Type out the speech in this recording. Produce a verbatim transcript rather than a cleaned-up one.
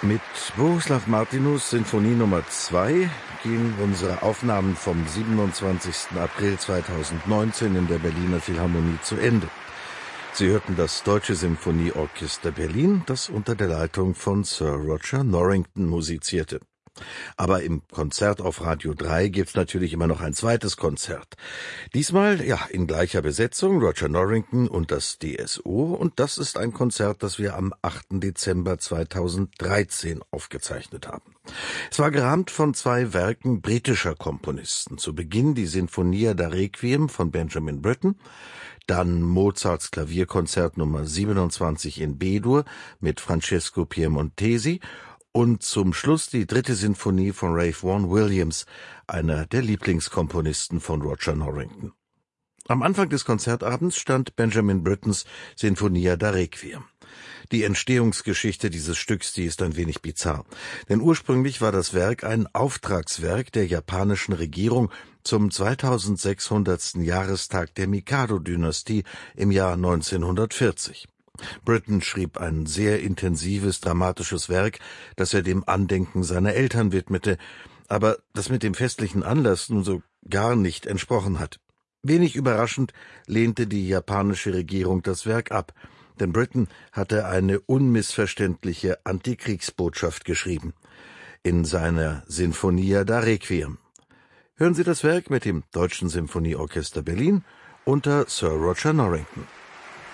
Mit Bohuslav Martinus Sinfonie Nummer zwei gehen unsere Aufnahmen vom siebenundzwanzigsten April zweitausendneunzehn in der Berliner Philharmonie zu Ende. Sie hörten das Deutsche Symphonieorchester Berlin, das unter der Leitung von Sir Roger Norrington musizierte. Aber im Konzert auf Radio drei gibt's natürlich immer noch ein zweites Konzert. Diesmal, ja, in gleicher Besetzung, Roger Norrington und das D S O. Und das ist ein Konzert, das wir am achten Dezember zweitausenddreizehn aufgezeichnet haben. Es war gerahmt von zwei Werken britischer Komponisten. Zu Beginn die Sinfonia da Requiem von Benjamin Britten, dann Mozarts Klavierkonzert Nummer siebenundzwanzig in B-Dur mit Francesco Piemontesi und zum Schluss die dritte Sinfonie von Ralph Vaughan Williams, einer der Lieblingskomponisten von Roger Norrington. Am Anfang des Konzertabends stand Benjamin Brittens Sinfonia da Requiem. Die Entstehungsgeschichte dieses Stücks, die ist ein wenig bizarr. Denn ursprünglich war das Werk ein Auftragswerk der japanischen Regierung zum zweitausendsechshundertsten Jahrestag der Mikado-Dynastie im Jahr neunzehnhundertvierzig. Britten schrieb ein sehr intensives, dramatisches Werk, das er dem Andenken seiner Eltern widmete, aber das mit dem festlichen Anlass nun so gar nicht entsprochen hat. Wenig überraschend lehnte die japanische Regierung das Werk ab, denn Britten hatte eine unmissverständliche Antikriegsbotschaft geschrieben in seiner Sinfonia da Requiem. Hören Sie das Werk mit dem Deutschen Symphonieorchester Berlin unter Sir Roger Norrington.